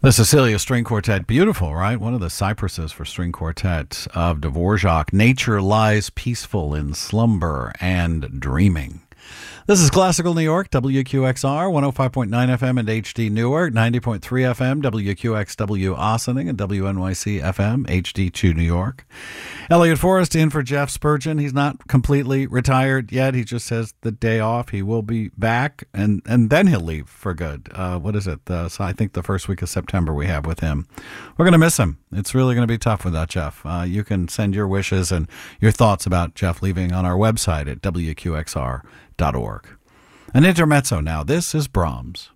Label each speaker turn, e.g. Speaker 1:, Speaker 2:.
Speaker 1: The Cecilia String Quartet, beautiful, right? One of the cypresses for string quartet of Dvorak. Nature lies peaceful in slumber and dreaming. This is Classical New York, WQXR, 105.9 FM and HD Newark, 90.3 FM, WQXW Ossining, and WNYC FM, HD2 New York. Elliot Forrest in for Jeff Spurgeon. He's not completely retired yet. He just has the day off. He will be back, and then he'll leave for good. What is it? So I think the first week of September we have with him. We're going to miss him. It's really going to be tough without Jeff. You can send your wishes and your thoughts about Jeff leaving on our website at WQXR.org. An intermezzo now. This is Brahms.